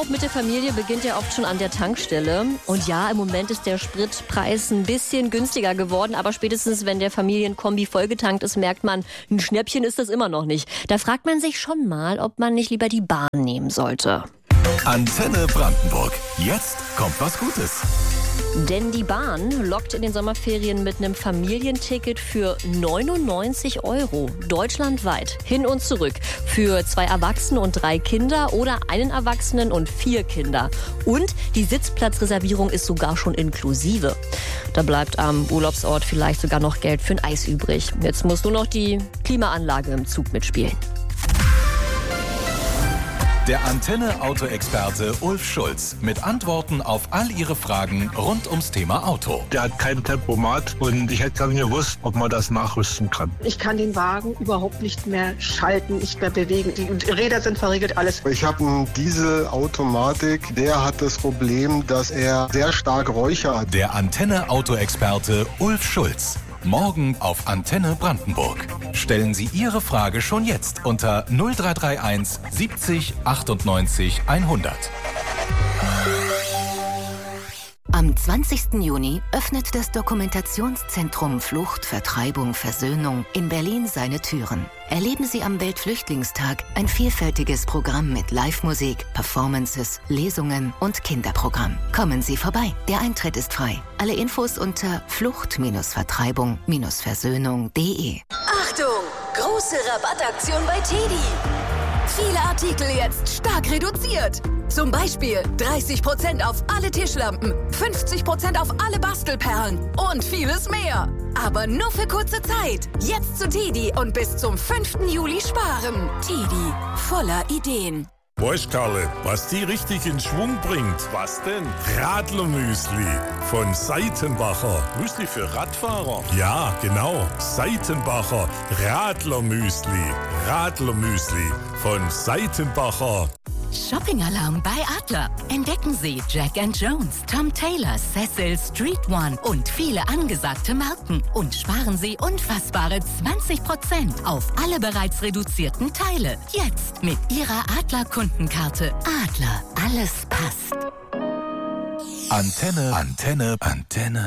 Urlaub mit der Familie beginnt ja oft schon an der Tankstelle. Und ja, im Moment ist der Spritpreis ein bisschen günstiger geworden. Aber spätestens, wenn der Familienkombi vollgetankt ist, merkt man, ein Schnäppchen ist das immer noch nicht. Da fragt man sich schon mal, ob man nicht lieber die Bahn nehmen sollte. Antenne Brandenburg. Jetzt kommt was Gutes. Denn die Bahn lockt in den Sommerferien mit einem Familienticket für 99 € deutschlandweit hin und zurück. Für 2 Erwachsene und 3 Kinder oder einen Erwachsenen und 4 Kinder. Und die Sitzplatzreservierung ist sogar schon inklusive. Da bleibt am Urlaubsort vielleicht sogar noch Geld für ein Eis übrig. Jetzt muss nur noch die Klimaanlage im Zug mitspielen. Der Antenne-Auto-Experte Ulf Schulz mit Antworten auf all Ihre Fragen rund ums Thema Auto. Der hat kein Tempomat und ich hätte gar nicht gewusst, ob man das nachrüsten kann. Ich kann den Wagen überhaupt nicht mehr schalten, nicht mehr bewegen. Die Räder sind verriegelt, alles. Ich habe einen Dieselautomatik, der hat das Problem, dass er sehr stark räuchert. Der Antenne-Auto-Experte Ulf Schulz. Morgen auf Antenne Brandenburg. Stellen Sie Ihre Frage schon jetzt unter 0331 70 98 100. Am 20. Juni öffnet das Dokumentationszentrum Flucht, Vertreibung, Versöhnung in Berlin seine Türen. Erleben Sie am Weltflüchtlingstag ein vielfältiges Programm mit Live-Musik, Performances, Lesungen und Kinderprogramm. Kommen Sie vorbei. Der Eintritt ist frei. Alle Infos unter flucht-vertreibung-versöhnung.de. Achtung! Große Rabattaktion bei TEDi. Viele Artikel jetzt stark reduziert. Zum Beispiel 30% auf alle Tischlampen, 50% auf alle Bastelperlen und vieles mehr. Aber nur für kurze Zeit. Jetzt zu TEDi und bis zum 5. Juli sparen. TEDi, voller Ideen. Weißt Karle, was die richtig in Schwung bringt? Was denn? Radlermüsli von Seitenbacher. Müsli für Radfahrer? Ja, genau. Seitenbacher Radlermüsli. Radlermüsli von Seitenbacher. Shopping-Alarm bei Adler. Entdecken Sie Jack & Jones, Tom Taylor, Cecil, Street One und viele angesagte Marken. Und sparen Sie unfassbare 20% auf alle bereits reduzierten Teile. Jetzt mit Ihrer Adler-Kundenkarte. Adler, alles passt. Antenne.